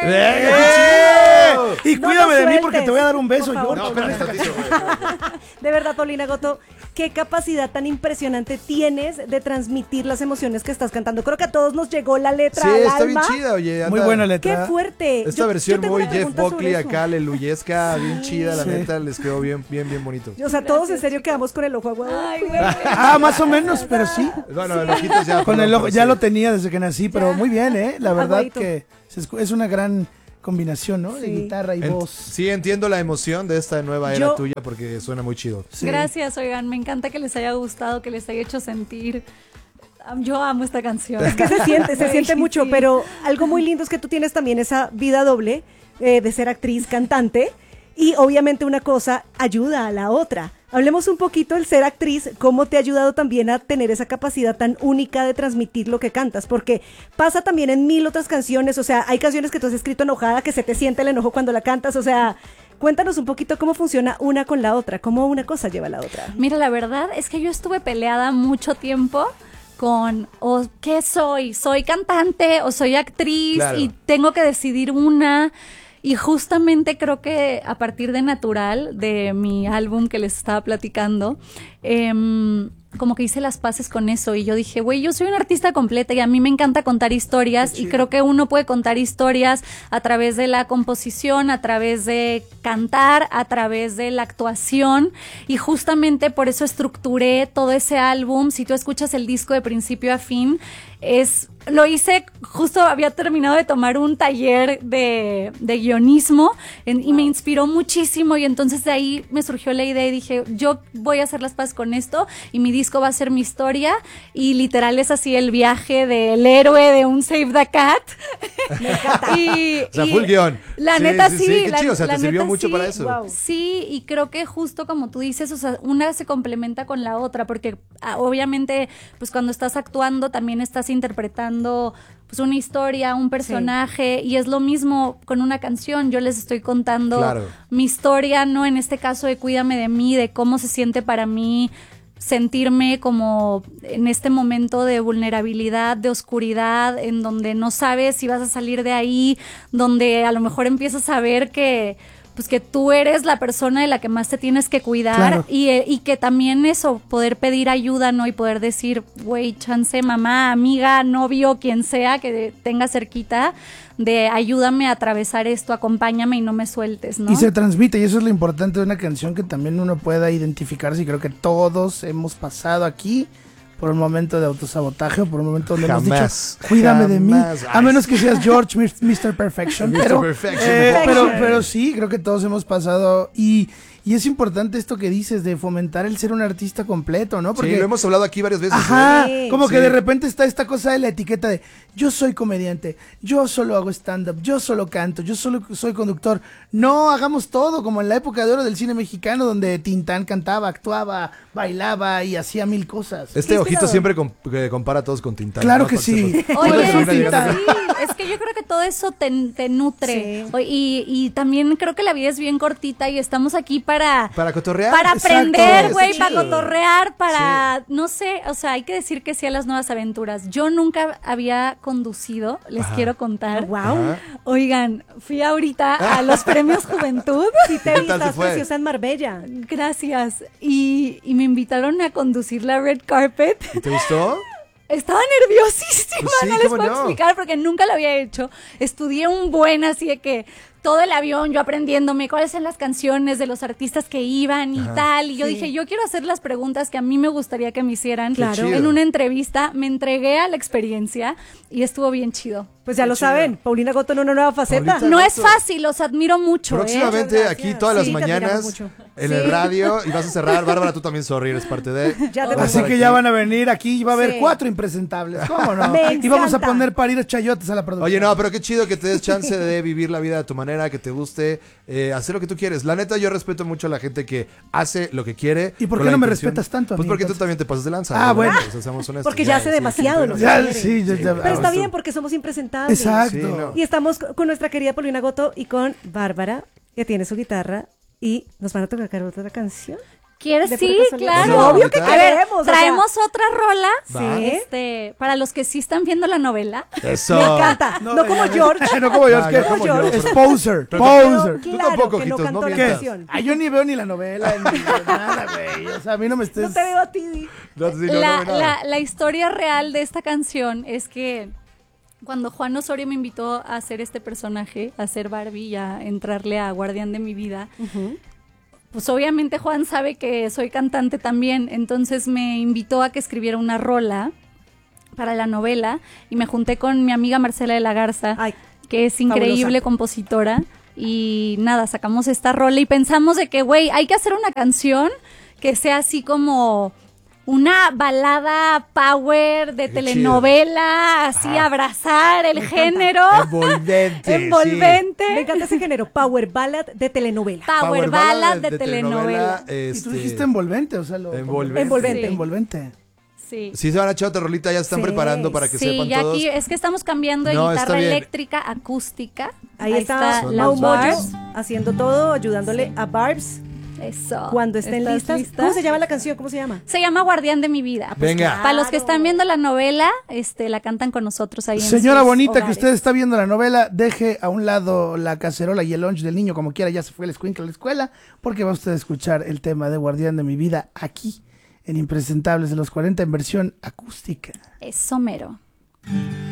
Y No cuídame lo de mí sueltes, porque te voy a dar un beso. por favor. Yo, No, espérame tantito, güey. De verdad, Paulina Goto, qué capacidad tan impresionante tienes de transmitir las emociones que estás cantando. Creo que a todos nos llegó la letra Sí, al está bien alma. chida, oye. Muy anda- buena Qué letra. fuerte. Esta Yo versión tengo muy una Jeff pregunta sobre Buckley eso. acá, aleluyesca, bien chida, la Sí. neta, les quedó bien bonito. O sea, todos en serio quedamos con el ojo aguado. Ay, güey. Más o menos, pero sí. Bueno, el ojitos ya. Con perdón, el ojo, pero ya sí. lo tenía desde que nací, pero muy bien, La verdad Aguadito. que es una gran combinación, ¿no? De Sí. guitarra y voz. Sí, entiendo la emoción de esta nueva era Yo- tuya porque suena muy chido. Sí. Gracias, oigan, me encanta que les haya gustado, que les haya hecho sentir. Yo amo esta canción. Es que se siente Sí, mucho, sí. pero algo muy lindo es que tú tienes también esa vida doble de ser actriz, cantante, y obviamente una cosa ayuda a la otra. Hablemos un poquito del ser actriz, cómo te ha ayudado también a tener esa capacidad tan única de transmitir lo que cantas, porque pasa también en mil otras canciones, o sea, hay canciones que tú has escrito enojada, que se te siente el enojo cuando la cantas, o sea, cuéntanos un poquito cómo funciona una con la otra, cómo una cosa lleva a la otra. Mira, la verdad es que yo estuve peleada mucho tiempo con, o ¿qué soy? ¿Soy cantante o soy actriz? Claro. Y tengo que decidir una. Y justamente creo que a partir de Natural, de mi álbum que les estaba platicando, como que hice las paces con eso y yo dije, güey, yo soy una artista completa y a mí me encanta contar historias y creo que uno puede contar historias a través de la composición, a través de cantar, a través de la actuación y justamente por eso estructuré todo ese álbum. Si tú escuchas el disco de principio a fin, lo hice, justo había terminado de tomar un taller de guionismo y me inspiró muchísimo y entonces de ahí me surgió la idea y dije, yo voy a hacer las paces con esto y mi disco va a ser mi historia y literal es así el viaje del héroe de un Save the Cat. Me encanta. O sea, full guión. La Sí, neta sí, sí. sí, qué la- chido, o sea, la te sirvió neta mucho sí. para eso. Wow. Sí, y creo que justo como tú dices, o sea, una se complementa con la otra, porque obviamente, pues cuando estás actuando también estás interpretando pues una historia, un personaje, y es lo mismo con una canción. Yo les estoy contando Claro. mi historia, ¿no? En este caso de Cuídame de mí, de cómo se siente para mí sentirme como en este momento de vulnerabilidad, de oscuridad, en donde no sabes si vas a salir de ahí, donde a lo mejor empiezas a ver que pues que tú eres la persona de la que más te tienes que cuidar. Claro. Y que también eso, poder pedir ayuda, ¿no? Y poder decir, güey, chance, mamá, amiga, novio, quien sea que tenga cerquita, de ayúdame a atravesar esto, acompáñame y no me sueltes, ¿no? Y se transmite, y eso es lo importante de una canción, que también uno pueda identificarse, y creo que todos hemos pasado aquí por un momento de autosabotaje o por un momento donde hemos Jamás, dicho, cuídame de mí, jamás. a menos que seas George, Mr. Perfection, Mr. pero, Perfection. pero sí, creo que todos hemos pasado, y es importante esto que dices de fomentar el ser un artista completo, ¿no? Sí, lo hemos hablado aquí varias veces. Ajá, Sí. como que Sí. de repente está esta cosa de la etiqueta de yo soy comediante, yo solo hago stand-up, yo solo canto, yo solo soy conductor. No, hagamos todo, como en la época de oro del cine mexicano, donde Tintán cantaba, actuaba, bailaba y hacía mil cosas. Este Qué ojito inspirador. siempre que compara a todos con Tintán. Claro ¿no? que sí. Para Oye, sepas. Oye, sí, es que yo creo que todo eso te nutre. Sí. Y también creo que la vida es bien cortita y estamos aquí para cotorrear. para Exacto. aprender, Está güey, chido. para cotorrear, para, no sé, o sea, hay que decir que sí a las nuevas aventuras. Yo nunca había conducido, les quiero contar. Wow. Ajá. Oigan, fui ahorita a los premios Juventud. Sí te ¿Qué vi, tal te estás fue? preciosa en Marbella. Gracias. Y me invitaron a conducir la red carpet. ¿Y te gustó? Estaba nerviosísima, Pues sí, no les ¿cómo puedo no? explicar porque nunca lo había hecho. Estudié un buen, así de que todo el avión yo aprendiéndome cuáles eran las canciones de los artistas que iban y tal. Y yo dije, yo quiero hacer las preguntas que a mí me gustaría que me hicieran Claro. en una entrevista. Me entregué a la experiencia y estuvo bien chido. Pues ya lo saben, Paulina Goto en una nueva faceta. Paulita. No es fácil, los admiro mucho. Próximamente Muchas aquí gracias. todas las Sí, te admiramos mañanas mucho. en Sí. el radio y vas a cerrar. Bárbara, tú también, sorry, eres parte de... Ya te Vas a Así estar que aquí. ya van a venir aquí y va a haber Sí. 4 impresentables. ¿Cómo no? Me Y vamos a encanta. poner parir chayotes a la producción. Oye, no, pero qué chido que te des chance de vivir la vida de tu manera, que te guste, hacer lo que tú quieres. La neta, yo respeto mucho a la gente que hace lo que quiere. ¿Y por con qué la no me intención- respetas tanto a Pues mí, porque tú entonces? también te pasas de lanza. Ah, ¿no? bueno. O sea, seamos honestos. Porque ya hace demasiado, ¿no? Ya, quiere. sí, ya, Sí, Pero está justo. bien porque somos impresentables. Exacto. Sí, no. Y estamos con nuestra querida Paulina Goto y con Bárbara, que tiene su guitarra y nos van a tocar otra canción. ¿Quieres? De Sí, pura casualidad. claro. Obvio que A ver, queremos, o sea. traemos otra rola. Va. Sí. Para los que sí están viendo la novela. Eso. Me encanta. No, como George. No como George, No, que no como George. George. Es poser. Pero- Poser. Tú tampoco, que no Ojitos, no cantó la mientas. canción. Ay, yo ni veo ni la novela, ni nada, güey. O sea, a mí no me estés... No te veo a ti, Di. No, sí, no, la, no, no. la historia real de esta canción es que cuando Juan Osorio me invitó a hacer este personaje, a ser Barbie y a entrarle a Guardián de mi vida, pues obviamente Juan sabe que soy cantante también, entonces me invitó a que escribiera una rola para la novela y me junté con mi amiga Marcela de la Garza, Ay, que es increíble fabulosa. compositora, y nada, sacamos esta rola y pensamos de que, güey, hay que hacer una canción que sea así como una balada power de Qué telenovela, así abrazar el género. Envolvente. Envolvente. Me encanta ese género, power ballad de telenovela. Power ballad de telenovela. Y tú dijiste envolvente, o sea, lo... Envolvente. Envolvente. Sí. Envolvente. Sí. Sí, se van a echar otra rolita, ya están Sí. preparando para que Sí, sepan ya todos. aquí es que estamos cambiando de No, está guitarra bien. eléctrica acústica. Ahí está Son Mau las Moyo Barbs. haciendo todo, ayudándole a Barbs Eso. cuando estén ¿Estás listas. lista? ¿Cómo se llama la canción? ¿Cómo se llama? Se llama Guardián de mi vida. Venga. Para los que están viendo la novela, la cantan con nosotros ahí en Señora sus bonita, que hogares. usted está viendo la novela, deje a un lado la cacerola y el lunch del niño, como quiera, ya se fue el escuincle a la escuela, porque va usted a escuchar el tema de Guardián de mi vida aquí, en Impresentables de los 40, en versión acústica. Es somero.